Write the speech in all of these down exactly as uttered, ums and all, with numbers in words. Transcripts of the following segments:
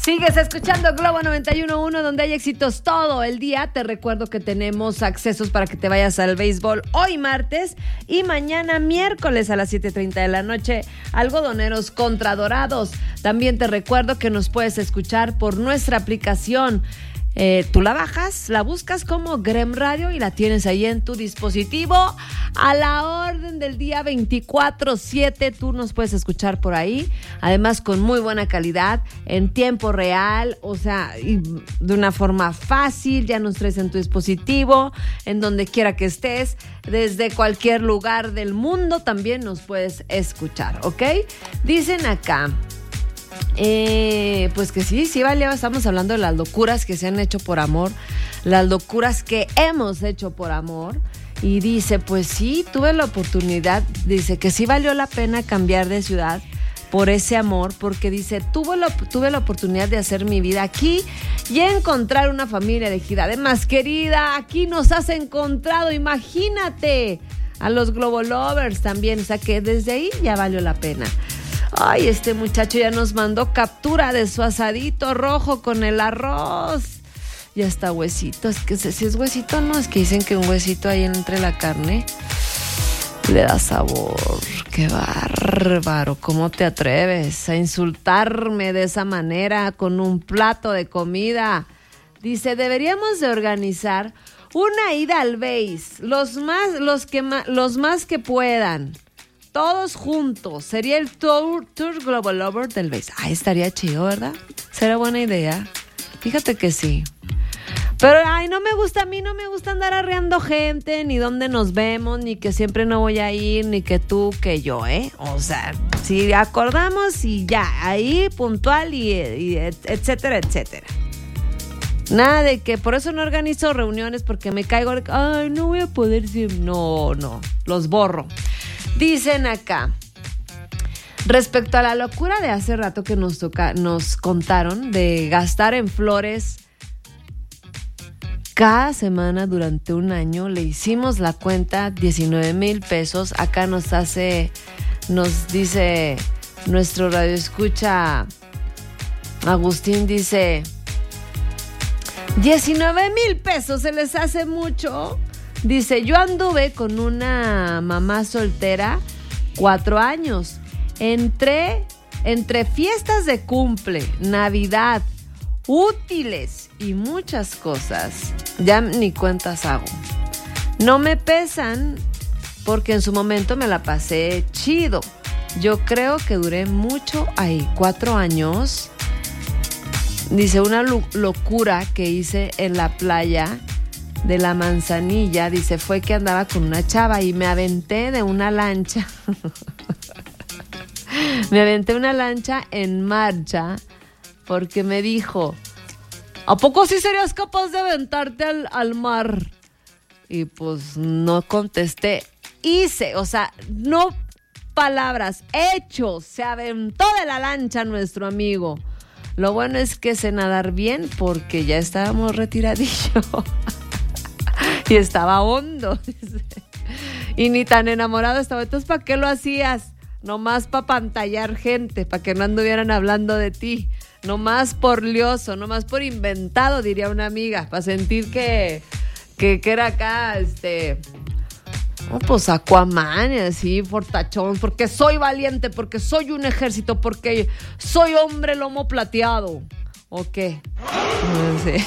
Sigues escuchando Globo noventa y uno punto uno, donde hay éxitos todo el día. Te recuerdo que tenemos accesos para que te vayas al béisbol hoy martes y mañana miércoles a las siete treinta de la noche, Algodoneros contra Dorados. También te recuerdo que nos puedes escuchar por nuestra aplicación. Eh, tú la bajas, la buscas como Grem Radio y la tienes ahí en tu dispositivo a la orden del día veinticuatro siete. Tú nos puedes escuchar por ahí, además con muy buena calidad, en tiempo real, o sea, y de una forma fácil. Ya nos traes en tu dispositivo, en donde quiera que estés, desde cualquier lugar del mundo también nos puedes escuchar, ¿ok? Dicen acá, Eh, pues que sí, sí, vale, estamos hablando de las locuras que se han hecho por amor, las locuras que hemos hecho por amor. Y dice, pues sí, tuve la oportunidad, dice que sí valió la pena cambiar de ciudad por ese amor, porque dice, tuve la, tuve la oportunidad de hacer mi vida aquí y encontrar una familia elegida. Además, querida, aquí nos has encontrado, imagínate, a los Globo Lovers también, o sea que desde ahí ya valió la pena. Ay, este muchacho ya nos mandó captura de su asadito rojo con el arroz. Ya está huesito. Es que si es huesito, no, es que dicen que un huesito ahí entre la carne le da sabor. Qué bárbaro. ¿Cómo te atreves a insultarme de esa manera con un plato de comida? Dice, deberíamos de organizar una ida al béis, los más, los que ma, los más que puedan. Todos juntos. Sería el Tour, tour Global Lover del béis. Ay, estaría chido, ¿verdad? Será buena idea. Fíjate que sí. Pero, ay, no me gusta, a mí no me gusta andar arreando gente, ni dónde nos vemos, ni que siempre no voy a ir, ni que tú, que yo, ¿eh? O sea, si acordamos y ya, ahí puntual y, y etcétera, etcétera. Nada de que, por eso no organizo reuniones, porque me caigo, ay, no voy a poder ir. No, no, los borro. Dicen acá, respecto a la locura de hace rato que nos toca, nos contaron de gastar en flores cada semana durante un año, le hicimos la cuenta, diecinueve mil pesos. Acá nos hace, nos dice nuestro radioescucha Agustín, dice, diecinueve mil pesos, ¿se les hace mucho? Dice, yo anduve con una mamá soltera cuatro años. Entre, entre fiestas de cumple, Navidad, útiles y muchas cosas, ya ni cuentas hago. No me pesan porque en su momento me la pasé chido. Yo creo que duré mucho ahí, cuatro años. Dice, una lo- locura que hice en la playa de la Manzanilla, dice, fue que andaba con una chava y me aventé de una lancha. Me aventé una lancha en marcha porque me dijo, ¿a poco sí serías capaz de aventarte al, al mar? Y pues no contesté. Hice, o sea, no palabras, hechos. Se aventó de la lancha nuestro amigo. Lo bueno es que sé nadar bien porque ya estábamos retiradillos. Y estaba hondo. Y ni tan enamorado estaba. Entonces, ¿para qué lo hacías? Nomás para pantallar gente, para que no anduvieran hablando de ti. Nomás por lioso, nomás por inventado, diría una amiga, para sentir que, que, que era acá, este... Oh, pues Aquaman, así, fortachón, porque soy valiente, porque soy un ejército, porque soy hombre lomo plateado. ¿O qué? No sé.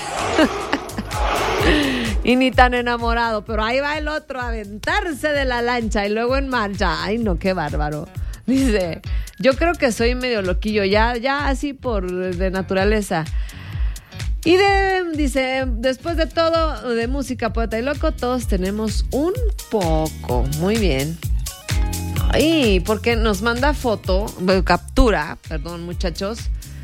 Y ni tan enamorado, pero ahí va el otro a aventarse de la lancha y luego en marcha. Ay, no, qué bárbaro. Dice, yo creo que soy medio loquillo, ya, ya así por de naturaleza. Y de, dice, después de todo, de música, poeta y loco, todos tenemos un poco. Muy bien. Ay, porque nos manda foto, captura, perdón, muchachos,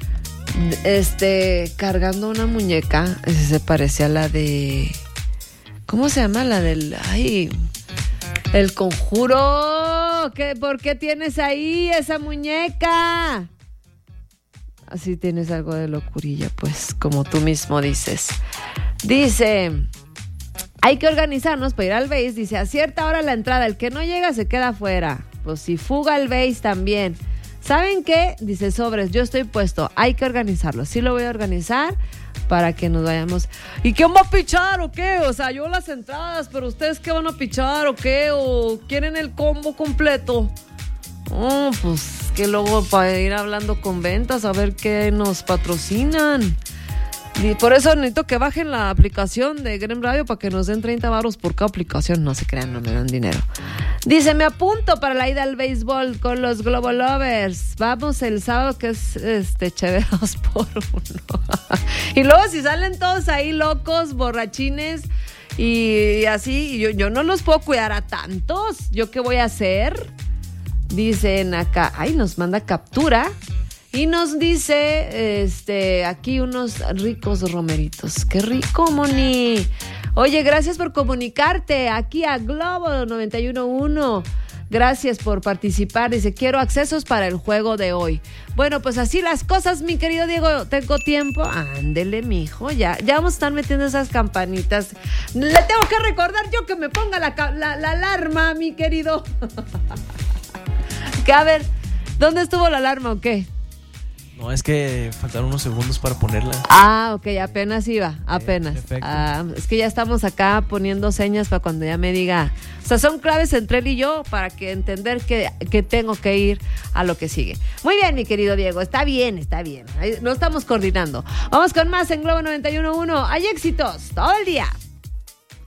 este, cargando una muñeca. Ese se parecía a la de, ¿cómo se llama? La del, ay, El Conjuro. ¿Qué, ¿Por qué tienes ahí esa muñeca? Así tienes algo de locurilla, pues, como tú mismo dices. Dice, hay que organizarnos para ir al béis. Dice, a cierta hora la entrada, el que no llega se queda afuera. Pues si fuga al béis también. ¿Saben qué? Dice Sobres, yo estoy puesto, hay que organizarlo. Sí lo voy a organizar para que nos vayamos. ¿Y quién va a pichar o qué? O sea, yo las entradas, pero ¿ustedes qué van a pichar o qué? ¿O quieren el combo completo? Oh, pues que luego para ir hablando con ventas a ver qué nos patrocinan. Y por eso necesito que bajen la aplicación de Grem Radio para que nos den treinta varos por cada aplicación. No se crean, no me dan dinero. Dice, me apunto para la ida al béisbol con los Globo Lovers. Vamos el sábado, que es este chévere dos por uno. Y luego si salen todos ahí locos, borrachines y así, yo, yo no los puedo cuidar a tantos. ¿Yo qué voy a hacer? Dicen acá, ay, nos manda captura. Y nos dice, este, aquí unos ricos romeritos. ¡Qué rico, Moni! Oye, gracias por comunicarte aquí a Globo noventa y uno punto uno. Gracias por participar. Dice, quiero accesos para el juego de hoy. Bueno, pues así las cosas, mi querido Diego. ¿Tengo tiempo? Ándele, mijo. Ya, ya vamos a estar metiendo esas campanitas. Le tengo que recordar yo que me ponga la, la, la alarma, mi querido. Que a ver, ¿dónde estuvo la alarma o qué? No, es que faltaron unos segundos para ponerla. Ah, ok, apenas iba, apenas. Perfecto. Ah, es que ya estamos acá poniendo señas para cuando ya me diga. O sea, son claves entre él y yo para que entender que, que tengo que ir a lo que sigue. Muy bien, mi querido Diego, está bien, está bien. Ahí, no estamos coordinando. Vamos con más en Globo noventa y uno punto uno. Hay éxitos todo el día.